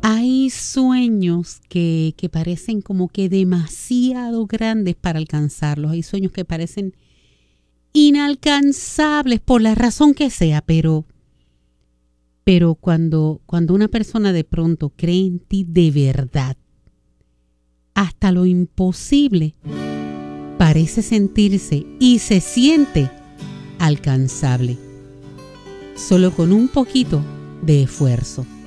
Hay sueños que parecen como que demasiado grandes para alcanzarlos. Hay sueños que parecen inalcanzables por la razón que sea, pero cuando una persona de pronto cree en ti de verdad, hasta lo imposible parece sentirse y se siente alcanzable, solo con un poquito de esfuerzo.